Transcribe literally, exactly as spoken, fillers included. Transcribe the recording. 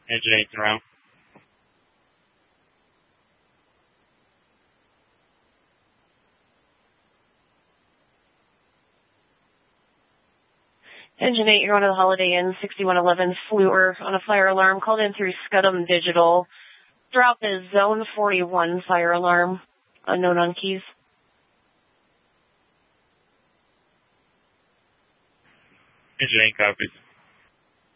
Engine eight's around. Engine eight, you're on to the Holiday Inn, sixty-one eleven Fluor on a fire alarm called in through Scudam Digital. Drop is zone forty-one fire alarm, unknown on keys. Engine eight copies.